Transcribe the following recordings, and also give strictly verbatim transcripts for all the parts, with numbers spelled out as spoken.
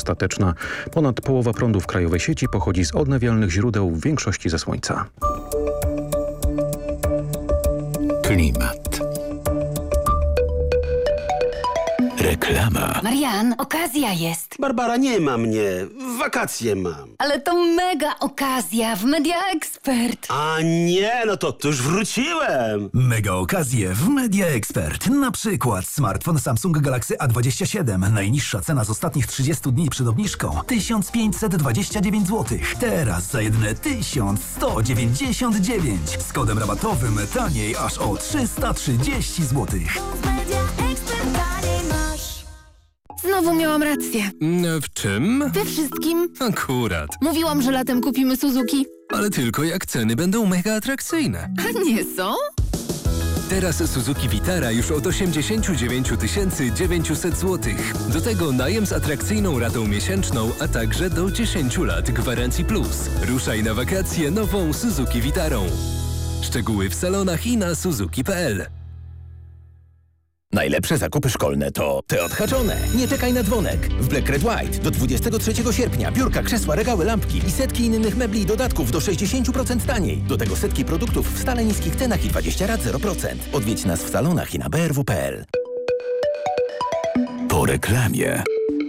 ostateczna. Ponad połowa prądu w krajowej sieci pochodzi z odnawialnych źródeł, w większości ze słońca. Klimat. Reklama. Marian, okazja jest. Barbara, nie ma mnie. Wakacje mam. Ale to mega okazja w Media Expert. A nie, no to, to już wróciłem. Mega okazje w Media Expert. Na przykład smartfon Samsung Galaxy A dwadzieścia siedem. Najniższa cena z ostatnich trzydziestu dni przed obniżką tysiąc pięćset dwadzieścia dziewięć złotych. Teraz za jedyne tysiąc sto dziewięćdziesiąt dziewięć. Z kodem rabatowym taniej aż o trzysta trzydzieści złotych. Znowu miałam rację. W czym? We wszystkim. Akurat. Mówiłam, że latem kupimy Suzuki. Ale tylko jak ceny będą mega atrakcyjne. A nie są? Teraz Suzuki Vitara już od osiemdziesiąt dziewięć tysięcy dziewięćset złotych. Do tego najem z atrakcyjną ratą miesięczną, a także do dziesięciu lat gwarancji plus. Ruszaj na wakacje nową Suzuki Vitarą. Szczegóły w salonach i na suzuki kropka p l. Najlepsze zakupy szkolne to te odhaczone. Nie czekaj na dzwonek. W Black Red White do dwudziestego trzeciego sierpnia biurka, krzesła, regały, lampki i setki innych mebli i dodatków do sześćdziesiąt procent taniej. Do tego setki produktów w stale niskich cenach i dwadzieścia rat zero procent. Odwiedź nas w salonach i na b r w kropka p l. Po reklamie.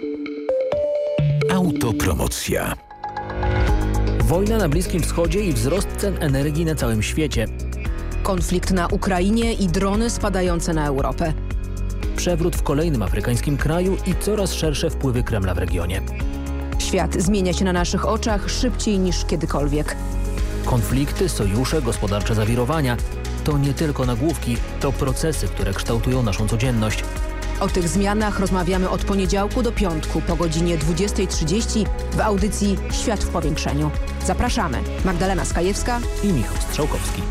Autopromocja. Wojna na Bliskim Wschodzie i wzrost cen energii na całym świecie. Konflikt na Ukrainie i drony spadające na Europę. Przewrót w kolejnym afrykańskim kraju i coraz szersze wpływy Kremla w regionie. Świat zmienia się na naszych oczach szybciej niż kiedykolwiek. Konflikty, sojusze, gospodarcze zawirowania to nie tylko nagłówki, to procesy, które kształtują naszą codzienność. O tych zmianach rozmawiamy od poniedziałku do piątku po godzinie dwudziestej trzydzieści w audycji Świat w powiększeniu. Zapraszamy. Magdalena Skajewska i Michał Strzałkowski.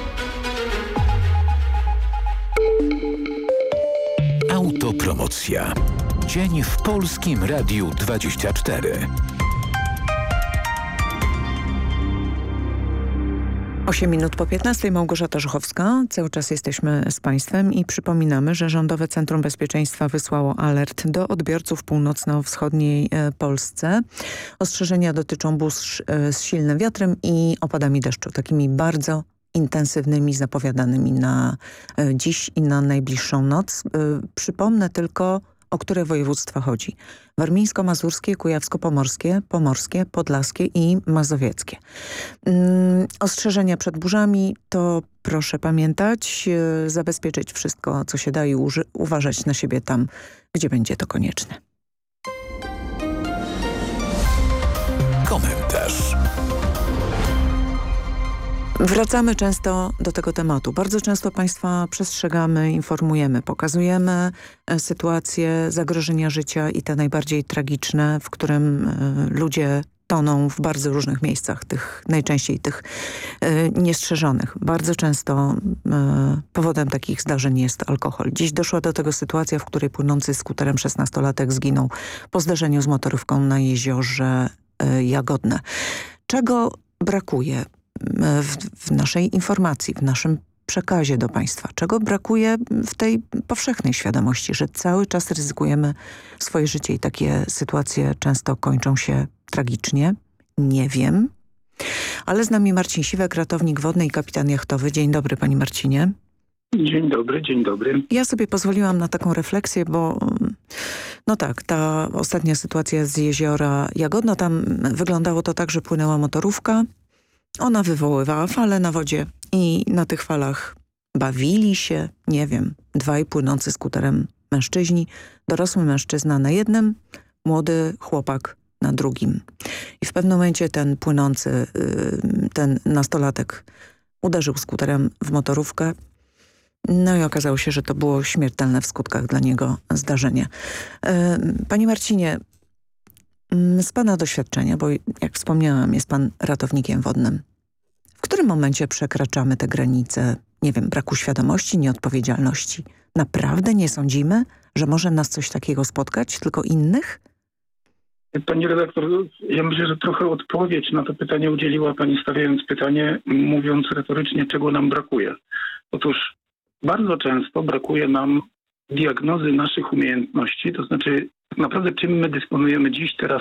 Autopromocja. Dzień w Polskim Radiu dwadzieścia cztery. osiem minut po piętnastej. Małgorzata Żuchowska. Cały czas jesteśmy z Państwem i przypominamy, że Rządowe Centrum Bezpieczeństwa wysłało alert do odbiorców w północno-wschodniej Polsce. Ostrzeżenia dotyczą burz z silnym wiatrem i opadami deszczu, takimi bardzo intensywnymi, zapowiadanymi na dziś i na najbliższą noc. Przypomnę tylko, o które województwa chodzi. Warmińsko-mazurskie, kujawsko-pomorskie, pomorskie, podlaskie i mazowieckie. Mm, ostrzeżenia przed burzami to proszę pamiętać, yy, zabezpieczyć wszystko, co się da i uważać na siebie tam, gdzie będzie to konieczne. Komentarz. Wracamy często do tego tematu. Bardzo często Państwa przestrzegamy, informujemy, pokazujemy sytuacje zagrożenia życia i te najbardziej tragiczne, w którym ludzie toną w bardzo różnych miejscach, tych najczęściej tych niestrzeżonych. Bardzo często powodem takich zdarzeń jest alkohol. Dziś doszła do tego sytuacja, w której płynący skuterem szesnastolatek zginął po zdarzeniu z motorówką na jeziorze Jagodne. Czego brakuje W, w naszej informacji, w naszym przekazie do Państwa? Czego brakuje w tej powszechnej świadomości, że cały czas ryzykujemy swoje życie i takie sytuacje często kończą się tragicznie? Nie wiem. Ale z nami Marcin Siwek, ratownik wodny i kapitan jachtowy. Dzień dobry, Panie Marcinie. Dzień dobry, dzień dobry. Ja sobie pozwoliłam na taką refleksję, bo no tak, ta ostatnia sytuacja z jeziora Jagodno, tam wyglądało to tak, że płynęła motorówka. Ona wywoływała fale na wodzie i na tych falach bawili się, nie wiem, dwaj płynący skuterem mężczyźni. Dorosły mężczyzna na jednym, młody chłopak na drugim. I w pewnym momencie ten płynący, ten nastolatek uderzył skuterem w motorówkę. No i okazało się, że to było śmiertelne w skutkach dla niego zdarzenie. Panie Marcinie, z Pana doświadczenia, bo jak wspomniałam, jest Pan ratownikiem wodnym. W którym momencie przekraczamy te granice, nie wiem, braku świadomości, nieodpowiedzialności? Naprawdę nie sądzimy, że może nas coś takiego spotkać, tylko innych? Pani redaktor, ja myślę, że trochę odpowiedź na to pytanie udzieliła Pani, stawiając pytanie, mówiąc retorycznie, czego nam brakuje. Otóż bardzo często brakuje nam diagnozy naszych umiejętności, to znaczy tak naprawdę czym my dysponujemy dziś, teraz